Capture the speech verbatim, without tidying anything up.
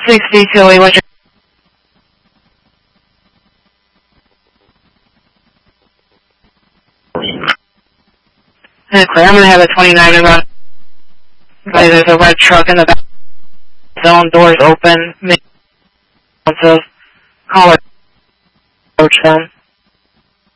sixty, Tilly, what's your... Okay, I'm going to have a twenty-nine and run. Okay, there's a red truck in the back zone, doors open. So call it coach then.